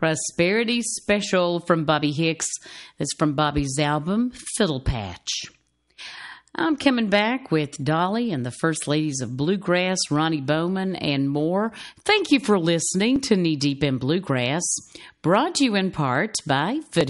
Prosperity Special from Bobby Hicks. That's from Bobby's album, Fiddle Patch. I'm coming back with Dolly and the First Ladies of Bluegrass, Ronnie Bowman, and more. Thank you for listening to Knee Deep in Bluegrass, brought to you in part by